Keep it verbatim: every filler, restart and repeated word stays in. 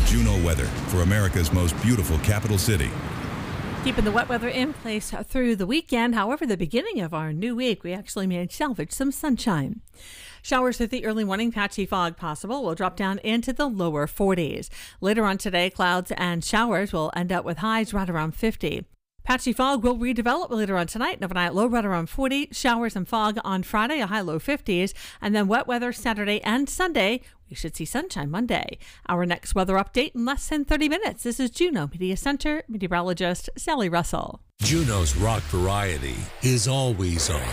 Juno weather for America's most beautiful capital city. Keeping the wet weather in place through the weekend. However, the beginning of our new week, we actually managed to salvage some sunshine. Showers through the early morning, patchy fog possible. Will drop down into the lower forties. Later on today, clouds and showers will end up with highs right around fifty. Patchy fog will redevelop later on tonight. Overnight low right around forty. Showers and fog on Friday, a high low fifties. And then wet weather Saturday and Sunday. We should see sunshine Monday. Our next weather update in less than thirty minutes. This is Juneau Media Center meteorologist Sally Russell. Juneau's rock variety is always on.